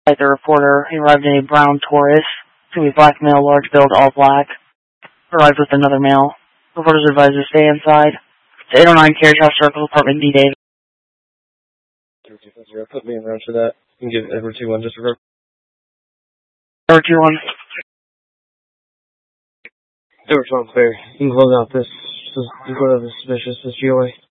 The reporter arrived in a brown Taurus. To be black male, large build, all black. Arrived with another male. Reporters advised to stay inside. To 809 Carriage House Circle, Apartment D, David. 3250, put me in round for that. You can give Edward 2-1 just for Edward 2-1. Edward 12 clear. You can close out this. You can close out this suspicious, this GOA.